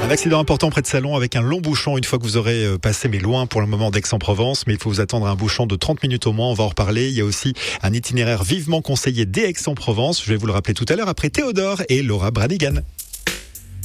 Un accident important près de Salon avec un long bouchon une fois que vous aurez passé, mais loin pour le moment d'Aix-en-Provence. Mais il faut vous attendre à un bouchon de 30 minutes au moins, on va en reparler. Il y a aussi un itinéraire vivement conseillé dès Aix-en-Provence. Je vais vous le rappeler tout à l'heure après Théodore et Laura Branigan.